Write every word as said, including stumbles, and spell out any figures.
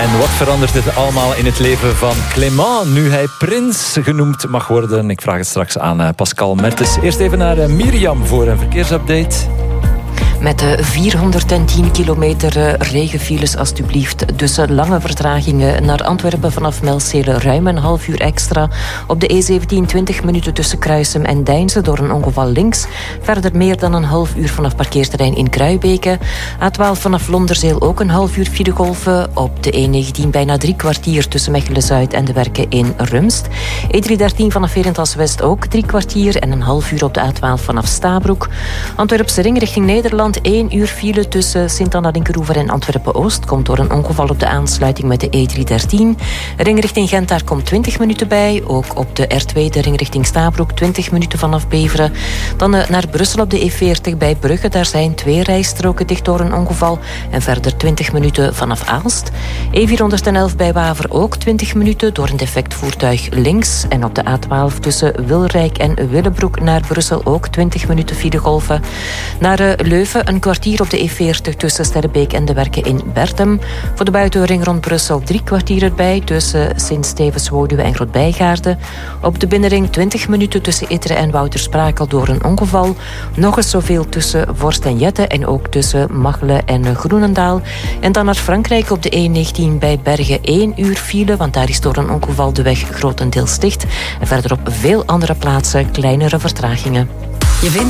En wat verandert dit allemaal in het leven van Clément nu hij prins genoemd mag worden? Ik vraag het straks aan Pascal Mertens. Eerst even naar Mirjam voor een verkeersupdate. Met de vierhonderdtien kilometer regenfiles alstublieft. Dus lange vertragingen naar Antwerpen vanaf Melcele. Ruim een half uur extra. Op de E zeventien twintig minuten tussen Kruisem en Deinze door een ongeval links. Verder meer dan een half uur vanaf parkeerterrein in Kruibeke. A twaalf vanaf Londerzeel ook een half uur filegolven. Op de E negentien bijna drie kwartier tussen Mechelen-Zuid en de werken in Rumst. E driehonderddertien vanaf Herentals-West ook drie kwartier en een half uur op de A twaalf vanaf Stabroek. Antwerpse ring richting Nederland. één uur file tussen Sint-Anna-Linkeroever en Antwerpen-Oost. Komt door een ongeval op de aansluiting met de E driehonderddertien. Ring richting Gent, daar komt twintig minuten bij. Ook op de R twee, de ring richting Stabroek, twintig minuten vanaf Beveren. Dan uh, naar Brussel op de E veertig bij Brugge. Daar zijn twee rijstroken dicht door een ongeval. En verder twintig minuten vanaf Aalst. E vierhonderdelf bij Waver ook twintig minuten door een defect voertuig links. En op de A twaalf tussen Wilrijk en Willebroek naar Brussel ook twintig minuten filegolven. Naar uh, Leuven een kwartier op de E veertig tussen Sterrebeek en de werken in Bertem. Voor de buitenring rond Brussel drie kwartier erbij tussen Sint-Stevens-Woluwe en Grootbijgaarde. Op de binnenring twintig minuten tussen Itteren en Woutersprakel door een ongeval. Nog eens zoveel tussen Vorst en Jette en ook tussen Machelen en Groenendaal. En dan naar Frankrijk op de E negentien bij Bergen één uur file, want daar is door een ongeval de weg grotendeels dicht. En verder op veel andere plaatsen kleinere vertragingen. Je vindt